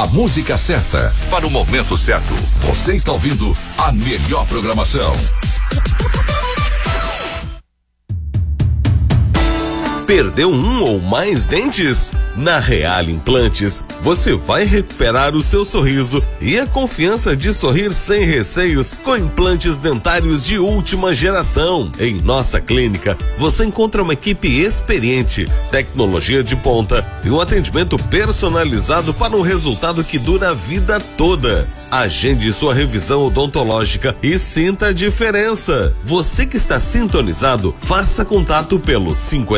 A música certa para o momento certo. Você está ouvindo a melhor programação. Perdeu um ou mais dentes? Na Real Implantes, você vai recuperar o seu sorriso e a confiança de sorrir sem receios com implantes dentários de última geração. Em nossa clínica, você encontra uma equipe experiente, tecnologia de ponta e um atendimento personalizado para um resultado que dura a vida toda. Agende sua revisão odontológica e sinta a diferença. Você que está sintonizado, faça contato pelo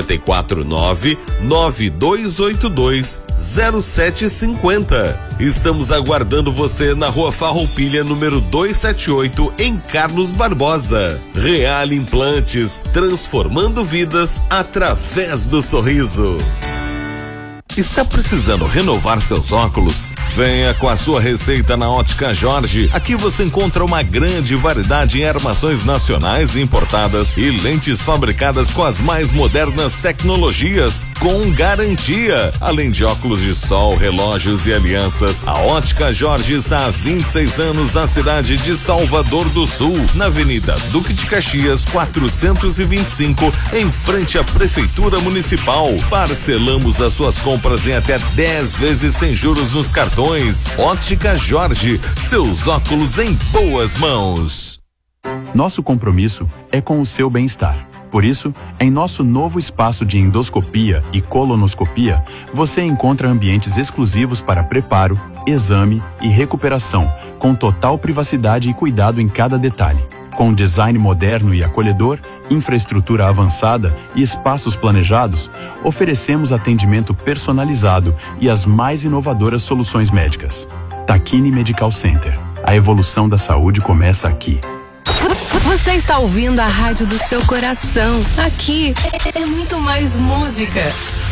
549-9282-0750. Estamos aguardando você na Rua Farroupilha, número 278, em Carlos Barbosa. Real Implantes, transformando vidas através do sorriso. Está precisando renovar seus óculos? Venha com a sua receita na Ótica Jorge. Aqui você encontra uma grande variedade em armações nacionais e importadas e lentes fabricadas com as mais modernas tecnologias, com garantia. Além de óculos de sol, relógios e alianças, a Ótica Jorge está há 26 anos na cidade de Salvador do Sul, na Avenida Duque de Caxias 425, em frente à Prefeitura Municipal. Parcelamos as suas compras em até 10 vezes sem juros nos cartões. Ótica Jorge, seus óculos em boas mãos. Nosso compromisso é com o seu bem-estar. Por isso, em nosso novo espaço de endoscopia e colonoscopia, você encontra ambientes exclusivos para preparo, exame e recuperação, com total privacidade e cuidado em cada detalhe. Com design moderno e acolhedor, infraestrutura avançada e espaços planejados, oferecemos atendimento personalizado e as mais inovadoras soluções médicas. Takini Medical Center. A evolução da saúde começa aqui. Você está ouvindo a rádio do seu coração. Aqui é muito mais música.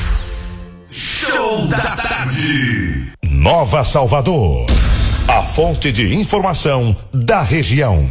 Show da Tarde. Nova Salvador. A fonte de informação da região.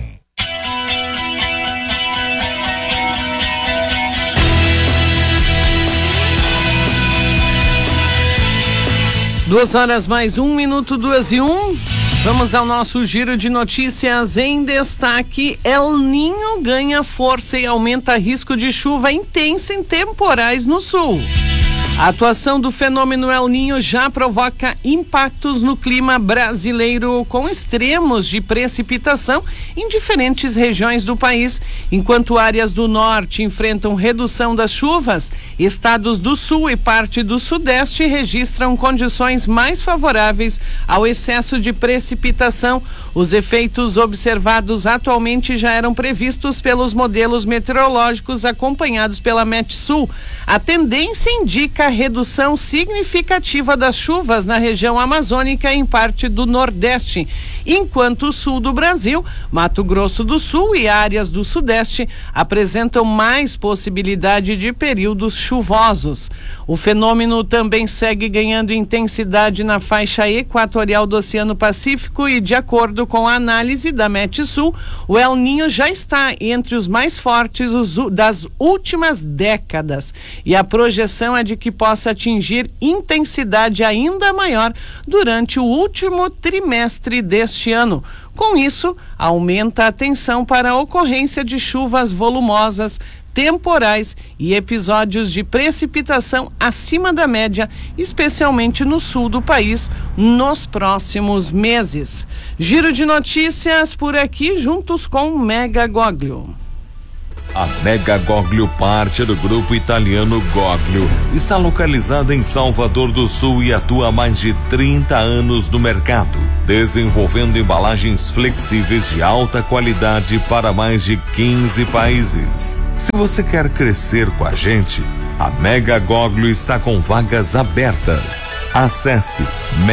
2:01, 2:01. Vamos ao nosso giro de notícias em destaque. El Ninho ganha força e aumenta risco de chuva intensa em temporais no sul. A atuação do fenômeno El Ninho já provoca impactos no clima brasileiro, com extremos de precipitação em diferentes regiões do país. Enquanto áreas do norte enfrentam redução das chuvas, estados do sul e parte do sudeste registram condições mais favoráveis ao excesso de precipitação. Os efeitos observados atualmente já eram previstos pelos modelos meteorológicos acompanhados pela Metsul. A tendência indica redução significativa das chuvas na região amazônica e em parte do Nordeste, enquanto o sul do Brasil, Mato Grosso do Sul e áreas do Sudeste apresentam mais possibilidade de períodos chuvosos. O fenômeno também segue ganhando intensidade na faixa equatorial do Oceano Pacífico e, de acordo com a análise da Metsul, o El Ninho já está entre os mais fortes das últimas décadas e a projeção é de que possa atingir intensidade ainda maior durante o último trimestre deste ano. Com isso, aumenta a atenção para a ocorrência de chuvas volumosas, temporais e episódios de precipitação acima da média, especialmente no sul do país, nos próximos meses. Giro de notícias por aqui, juntos com Mega Goglio. A Mega Goglio, parte do grupo italiano Goglio, está localizada em Salvador do Sul e atua há mais de 30 anos no mercado, desenvolvendo embalagens flexíveis de alta qualidade para mais de 15 países. Se você quer crescer com a gente, a Mega Goglio está com vagas abertas. Acesse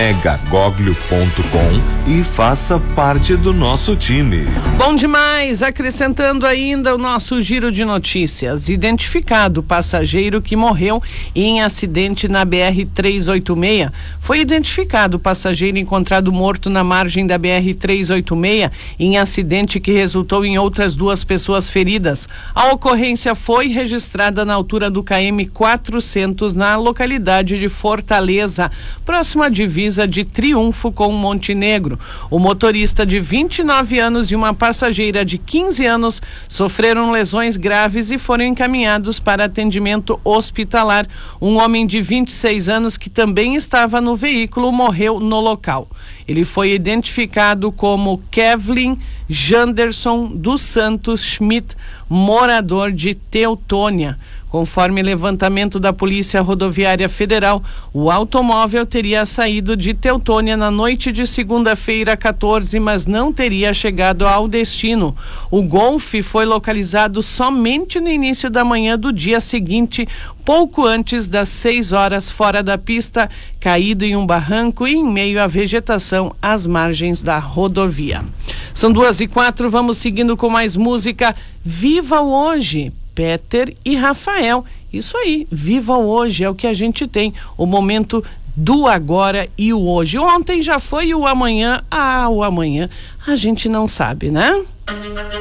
megagoglio.com e faça parte do nosso time. Bom demais! Acrescentando ainda o nosso giro de notícias. Identificado o passageiro que morreu em acidente na BR-386. Foi identificado o passageiro encontrado morto na margem da BR-386 em acidente que resultou em outras 2 pessoas feridas. A ocorrência foi registrada na altura do KM 400 na localidade de Fortaleza. Serra, próximo à divisa de Triunfo com Montenegro. O motorista de 29 anos e uma passageira de 15 anos sofreram lesões graves e foram encaminhados para atendimento hospitalar. Um homem de 26 anos que também estava no veículo morreu no local. Ele foi identificado como Kevlin Janderson dos Santos Schmidt, morador de Teutônia. Conforme levantamento da Polícia Rodoviária Federal, o automóvel teria saído de Teutônia na noite de segunda-feira 14, mas não teria chegado ao destino. O Golf foi localizado somente no início da manhã do dia seguinte, pouco antes das 6 horas, fora da pista, caído em um barranco e em meio à vegetação às margens da rodovia. São 2h04, vamos seguindo com mais música. Viva o Hoje, Peter e Rafael. Isso aí, viva o hoje, é o que a gente tem, o momento do agora e o hoje. Ontem já foi o amanhã, o amanhã a gente não sabe, né?